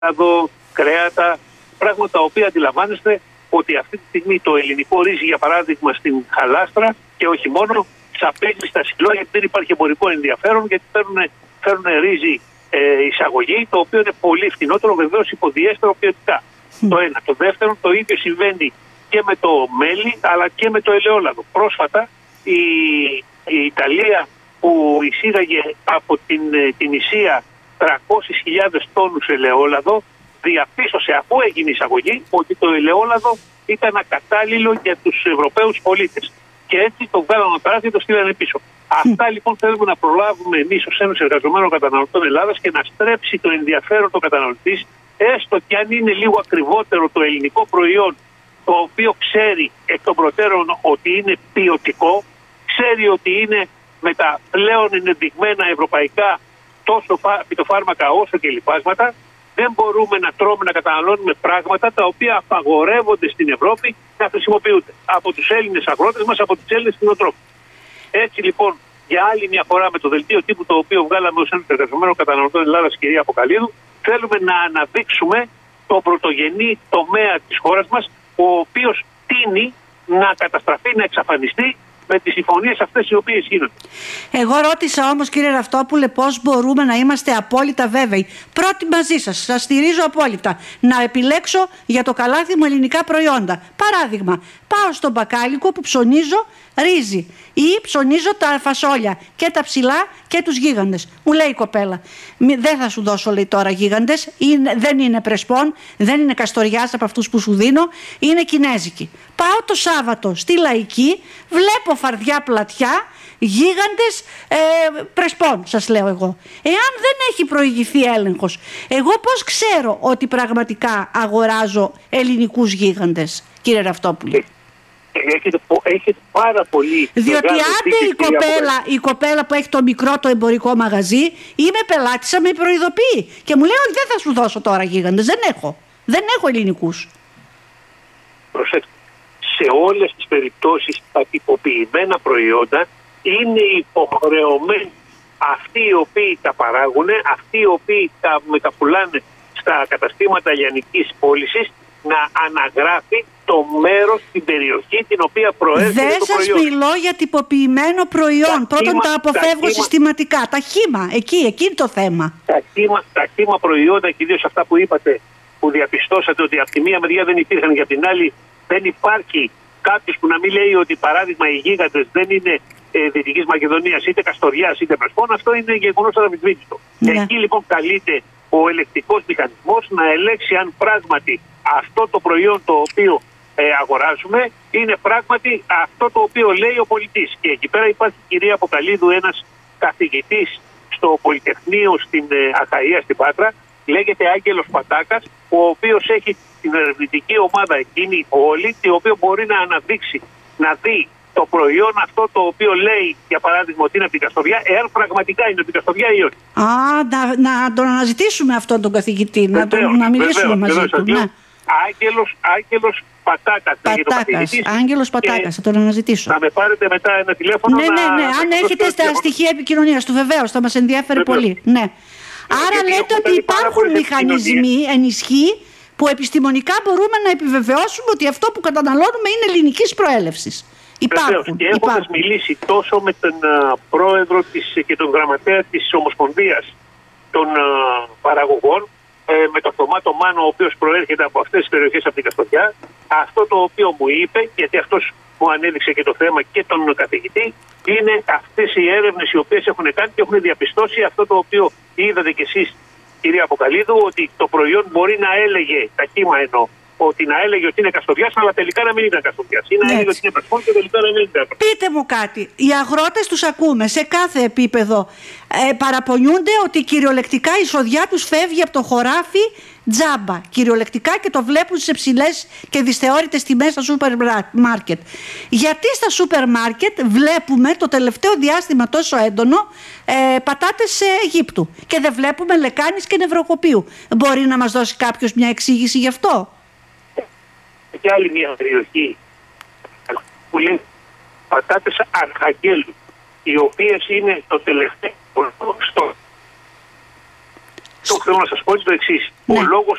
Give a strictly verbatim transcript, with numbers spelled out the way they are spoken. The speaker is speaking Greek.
ελαιόλαδο, κρέατα, πράγματα τα οποία αντιλαμβάνεστε ότι αυτή τη στιγμή το ελληνικό ρύζι, για παράδειγμα, στην Χαλάστρα και όχι μόνο, ξαπέζει στα Σιλό, γιατί δεν υπάρχει εμπορικό ενδιαφέρον, γιατί φέρνουν, φέρνουν ρύζι ε, εισαγωγή, το οποίο είναι πολύ φτηνότερο, βεβαίως υποδιέστερο ποιοτικά. Mm. Το ένα. Το δεύτερο, το ίδιο συμβαίνει και με το μέλι, αλλά και με το ελαιόλαδο. Πρόσφατα η, η Ιταλία, που εισήγαγε από την, την Ισία τριακόσιες χιλιάδες τόνους ελαιόλαδο, διαπίστωσε, αφού έγινε εισαγωγή, ότι το ελαιόλαδο ήταν ακατάλληλο για τους Ευρωπαίους πολίτες. Και έτσι το βγάλανε πέρα και το στείλανε πίσω. Mm. Αυτά λοιπόν θέλουμε να προλάβουμε εμείς ως Ένωση Εργαζομένων Καταναλωτών Ελλάδας και να στρέψει το ενδιαφέρον του καταναλωτής, έστω και αν είναι λίγο ακριβότερο το ελληνικό προϊόν, το οποίο ξέρει εκ των προτέρων ότι είναι ποιοτικό, ξέρει ότι είναι με τα πλέον ενδειγμένα ευρωπαϊκά τόσο φυτοφάρμακα όσο και λιπάσματα. Δεν μπορούμε να τρώμε, να καταναλώνουμε πράγματα τα οποία απαγορεύονται στην Ευρώπη να χρησιμοποιούνται από τους Έλληνες αγρότες μας, από τους Έλληνες κτηνοτρόφους. Έτσι λοιπόν, για άλλη μια φορά με το δελτίο τύπου το οποίο βγάλαμε ως Ένωση Εργαζομένων Καταναλωτών Ελλάδας, κυρία Αποκαλίδου, θέλουμε να αναδείξουμε το πρωτογενή τομέα της χώρας μας, ο οποίος τείνει να καταστραφεί, να εξαφανιστεί με τις συμφωνίες αυτές οι οποίες γίνονται. Εγώ ρώτησα όμως, κύριε Ραυτόπουλε, πώς μπορούμε να είμαστε απόλυτα βέβαιοι. Πρώτη μαζί σας, σας στηρίζω απόλυτα, να επιλέξω για το καλάθι μου ελληνικά προϊόντα. Παράδειγμα, πάω στον μπακάλικο που ψωνίζω ρύζι ή ψωνίζω τα φασόλια και τα ψηλά και τους γίγαντες. Μου λέει η κοπέλα, δεν θα σου δώσω, λέει, τώρα γίγαντες, είναι, δεν είναι πρεσπών, δεν είναι καστοριάς από αυτούς που σου δίνω, είναι κινέζικοι. Πάω το Σάββατο στη Λαϊκή, βλέπω φαρδιά πλατιά, γίγαντες ε, πρεσπών, σας λέω εγώ. Εάν δεν έχει προηγηθεί έλεγχος, εγώ πώς ξέρω ότι πραγματικά αγοράζω ελληνικούς γίγαντες, κύριε Ραυτόπουλε? Έχετε, έχετε πάρα πολύ. Διότι άντε η κοπέλα, η κοπέλα που έχει το μικρό το εμπορικό μαγαζί, είμαι πελάτησα, με προειδοποιεί και μου λέει ότι δεν θα σου δώσω τώρα γίγαντες, δεν έχω. Δεν έχω ελληνικούς. Προσέξτε, σε όλες τις περιπτώσεις τα τυποποιημένα προϊόντα είναι υποχρεωμένοι αυτοί οι οποίοι τα παράγουν, αυτοί οι οποίοι τα μεταπουλάνε στα καταστήματα λιανικής πώλησης, να αναγράφει το μέρος, την περιοχή την οποία προέρχεται Δεν το σας προϊόν. μιλώ για τυποποιημένο προϊόν. Τα Πρώτον χύμα, τα αποφεύγω τα συστηματικά. Τα χύμα, εκεί, εκεί είναι το θέμα. Τα χύμα, τα χύμα προϊόντα, κυρίως αυτά που είπατε, που διαπιστώσατε ότι από τη μία μεριά δεν υπήρχαν και από την άλλη δεν υπάρχει κάποιος που να μην λέει ότι, παράδειγμα, οι γίγαντες δεν είναι ε, Δυτικής Μακεδονίας, είτε Καστοριάς είτε Πρεσπών, αυτό είναι γεγονός αναμφισβήτητο. Ναι. Εκεί λοιπόν καλείται ο ελεκτικός μηχανισμός να ελέγξει αν πράγματι αυτό το προϊόν το οποίο ε, αγοράζουμε είναι πράγματι αυτό το οποίο λέει ο πολιτής. Και εκεί πέρα υπάρχει, κυρία Αποκαλίδου, ένας καθηγητής στο Πολυτεχνείο στην ε, Αχαΐα, στην Πάτρα, λέγεται Άγγελος Πατάκας, ο οποίος έχει την ερευνητική ομάδα εκείνη όλη, η οποία μπορεί να αναδείξει, να δει το προϊόν αυτό το οποίο λέει, για παράδειγμα, ότι είναι από την Καστοριά, εάν πραγματικά είναι από την Καστοριά ή όχι. Α, να, να τον αναζητήσουμε αυτόν τον καθηγητή, να, τον, Βεβαίως, να μιλήσουμε βεβαίως, μαζί βεβαίως, του. Ναι. Άγγελος, Άγγελος Πατάκας. Πατάκας, Άγγελος Πατάκας, θα τον αναζητήσω. Θα με πάρετε μετά ένα τηλέφωνο. Ναι, ναι, ναι, να... αν έχετε τα στοιχεία επικοινωνίας του, βεβαίως, θα μας ενδιαφέρει πολύ. Ναι. Άρα λέτε ότι υπάρχουν μηχανισμοί ενισχύει που επιστημονικά μπορούμε να επιβεβαιώσουμε ότι αυτό που καταναλώνουμε είναι ελληνικής προέλευσης. Υπάρχουν. Και έχοντας μιλήσει τόσο με τον uh, πρόεδρο της, και τον γραμματέα της Ομοσπονδίας των uh, παραγωγών, ε, με τον Θωμάτο Μάνο, ο οποίος προέρχεται από αυτές τις περιοχές από την Καστοριά, αυτό το οποίο μου είπε, γιατί αυτός μου ανέδειξε και το θέμα και τον καθηγητή, είναι αυτές οι έρευνες οι οποίες έχουν κάνει και έχουν διαπιστώσει αυτό το οποίο είδατε κι εσείς, κυρία Αποκαλίδου, ότι το προϊόν μπορεί να έλεγε, τα κύμα εννοώ, ότι να έλεγε ότι είναι Καστοριάς, αλλά τελικά να μην ήταν Καστοριάς. Ή να έλεγε ότι είναι Πρεσπών και τελικά να μην ήταν. Πείτε μου κάτι. Οι αγρότες τους ακούμε σε κάθε επίπεδο. Ε, παραπονιούνται ότι κυριολεκτικά η εισοδιά τους φεύγει από το χωράφι τζάμπα. Κυριολεκτικά, και το βλέπουν σε ψηλές και δυσθεώρητες τιμές στα σούπερ μάρκετ. Γιατί στα σούπερ μάρκετ βλέπουμε το τελευταίο διάστημα τόσο έντονο ε, πατάτες Αιγύπτου και δεν βλέπουμε λεκάνης και νευροκοπίου? Μπορεί να μας δώσει κάποιος μια εξήγηση γι' αυτό? Και άλλη μια περιοχή που λέει πατάτες Αρχαγγέλου, οι οποίες είναι το τελευταίο στο... Αυτό που θέλω να σας πω είναι το εξής. Ναι. Ο λόγος